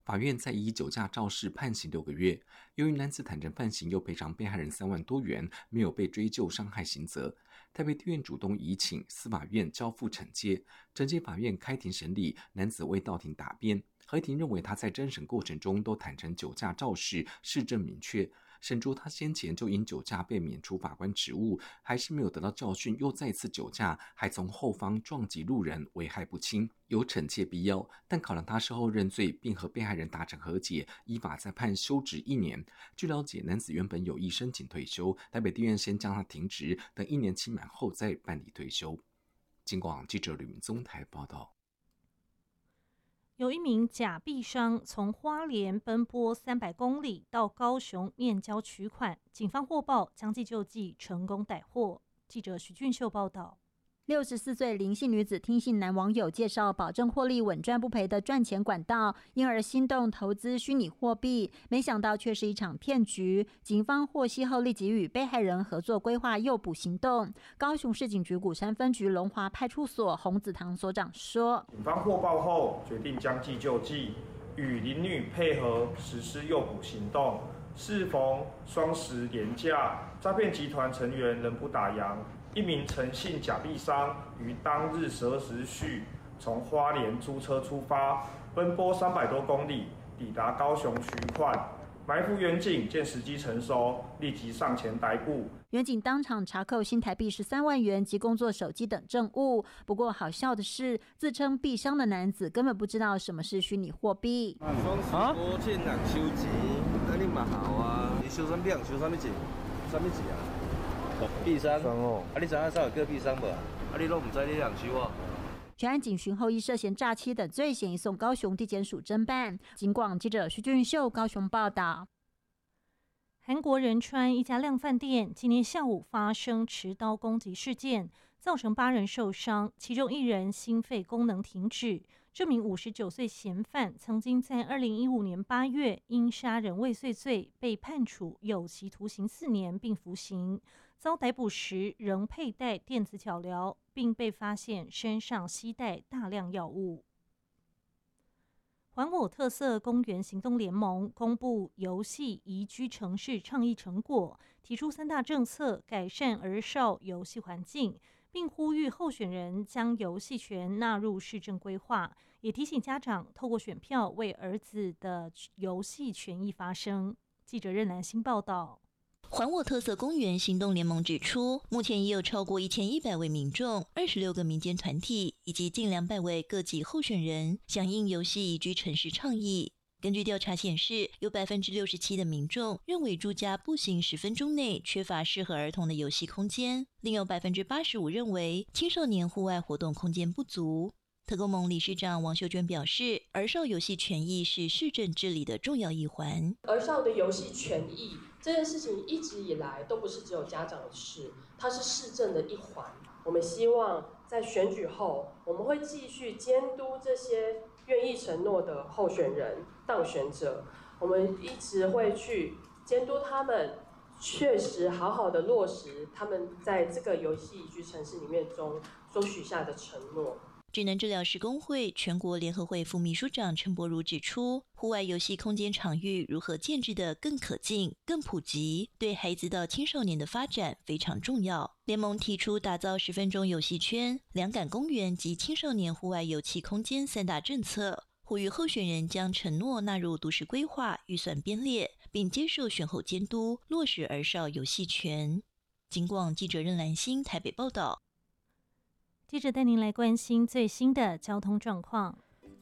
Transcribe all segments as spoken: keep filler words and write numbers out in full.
法院在以酒驾肇事判刑六个月，由于男子坦诚犯行又赔偿被害人三万多元，没有被追究伤害刑责。台北地院主动移请司法院交付惩戒，惩戒法院开庭审理，男子未到庭答辩。合庭认为他在侦审过程中都坦诚酒驾肇事，事证明确。审酌他先前就因酒驾被免除法官职务，还是没有得到教训，又再次酒驾，还从后方撞击路人，危害不轻，有惩戒必要。但考量他事后认罪，并和被害人达成和解，依法再判休职一年。据了解，男子原本有意申请退休，台北地院先将他停职，等一年期满后再办理退休。警广记者吕明宗台报道。 有一名假币商从花莲奔波三百公里到高雄面交取款，警方获报将计就计，成功逮获。记者徐俊秀报道。 六十四岁林姓女子听信男网友介绍保证获利稳赚不赔的赚钱管道，因而心动投资虚拟货币，没想到却是一场骗局。警方获悉后立即与被害人合作规划诱捕行动。高雄市警局鼓山分局龙华派出所洪子堂所长说， 警方获报后决定将计就计，与林女配合实施诱捕行动。适逢双十连假，诈骗集团成员仍不打烊。一名陈姓假币商于当日十二时许从花莲租车出发，奔波三百多公里，抵达高雄取款。埋伏远警见时机成熟，立即上前逮捕。 远警当场查扣新台币十三万元及工作手机等证物。不过好笑的是，自称币商的男子根本不知道什么是虚拟货币。 双十五欠人收钱，那你嘛好啊？你收什么收什么钱？什么钱啊？币商哦，啊你知影啥有叫币商无？啊你拢唔知你人收啊？ 全案警询后依涉嫌诈欺等罪嫌移送高雄地检署侦办。警广记者徐俊秀高雄报道。 韩国仁川一家量贩店今天下午发生持刀攻击事件，造成八人受伤，其中一人心肺功能停止。这名五十九岁嫌犯曾经在二零一五年八月因杀人未遂罪被判处有期徒刑四年并服刑，遭逮捕时仍佩戴电子脚镣，并被发现身上携带大量药物。还我特色公园行动联盟公布游戏宜居城市倡议成果，提出三大政策改善儿少游戏环境，并呼吁候选人将游戏权纳入市政规划，也提醒家长透过选票为儿子的游戏权益发声。记者任兰欣报道。 还我特色公园行动联盟指出，目前已有超过一千一百位民众、二十六个民间团体以及近两百位各级候选人响应游戏宜居城市倡议。根据调查显示，有 百分之六十七 的民众认为住家步行十分钟内缺乏适合儿童的游戏空间，另有 百分之八十五 认为青少年户外活动空间不足。特公盟理事长王秀娟表示，儿少游戏权益是市政治理的重要一环。 儿少的游戏权益这件事情一直以来都不是只有家长的事，它是市政的一环。我们希望在选举后，我们会继续监督这些愿意承诺的候选人、当选者，我们一直会去监督他们确实好好的落实他们在这个游戏宜居城市里面中所许下的承诺。 智能治疗师工会全国联合会副秘书长陈柏如指出，户外游戏空间场域如何建制得更可进、更普及，对孩子到青少年的发展非常重要。联盟提出打造十分钟游戏圈、两感公园及青少年户外游戏空间三大政策，呼吁候选人将承诺纳入都市规划预算编列，并接受选后监督，落实儿少游戏权。警广记者任兰欣台北报道。 接着带您来关心最新的交通状况。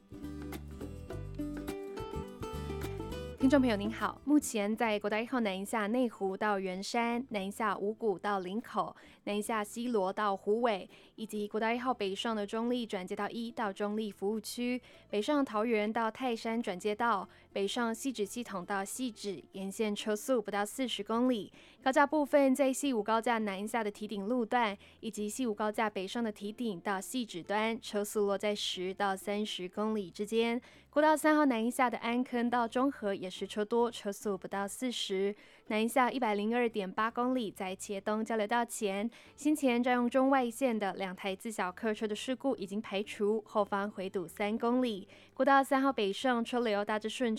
听众朋友您好，目前在国道一号南一下内湖到圆山、南一下五股到林口、南一下西螺到虎尾，以及国道一号北上的中立转接道一到中立服务区，北上桃园到泰山转接道，北上汐止系统到汐止沿线车速不到四十公里， 高架部分在西武高架南下的堤顶路段，以及西武高架北上的堤顶到汐止端，车速落在十到三十公里之间。国道三号南下的安坑到中和也是车多，车速不到四十。南下一百零二点八公里，在茄东交流道前，先前占用中外线的两台自小客车的事故已经排除，后方回堵三公里。国道三号北上车流大致顺